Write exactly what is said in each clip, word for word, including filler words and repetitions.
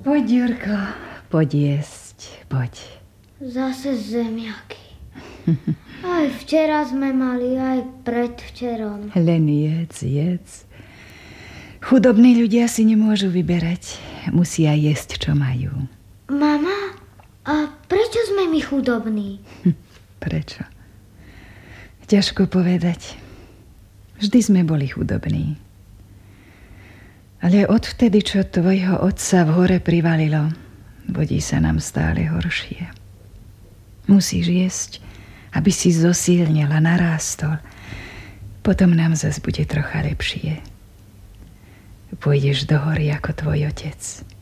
Poď, Jurko, poď jesť, poď. Zase zemiaky. Aj včera sme mali, aj predvčerom. Len jedz, jedz. Chudobní ľudia si nemôžu vyberať. Musia jesť, čo majú. Mama, a prečo sme my chudobní? Hm, prečo? Ťažko povedať. Vždy sme boli chudobní. Ale odvtedy, čo tvojho otca v hore privalilo, vodí sa nám stále horšie. Musíš jesť, aby si zosílnil a narástol. Potom nám zas bude trocha lepšie. Pôjdeš do hory ako tvoj otec.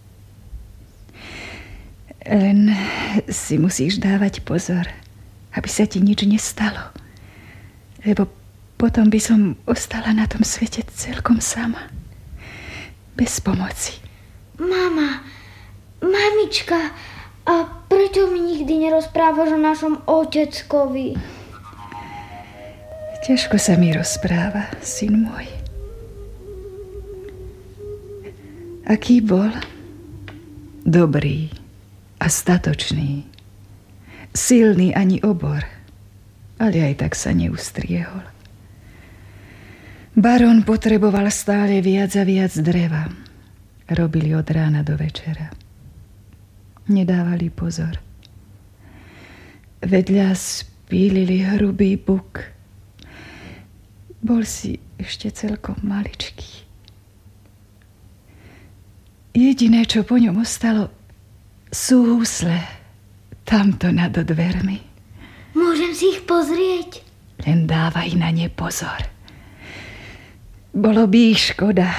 Len si musíš dávať pozor, aby sa ti nič nestalo. Lebo potom by som ostala na tom svete celkom sama. Bez pomoci. Mama, mamička, a prečo mi nikdy nerozprávaš o našom oteckovi? Ťažko sa mi rozpráva, syn môj. Aký bol? Dobrý a statočný. Silný ani obor, ale aj tak sa neustriehol. Barón potreboval stále viac a viac dreva. Robili od rána do večera. Nedávali pozor. Vedľa spílili hrubý buk. Bol si ešte celkom maličký. Jediné, čo po ňom ostalo, sú husle. Tamto nad dvermi. Môžem si ich pozrieť? Len dávaj na ne pozor. Bolo by ich škoda.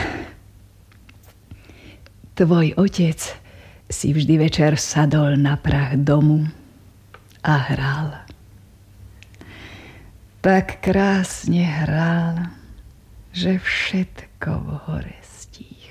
Tvoj otec si vždy večer sadol na prach domu a hral. Tak krásne hral, že všetko v hore stíchlo.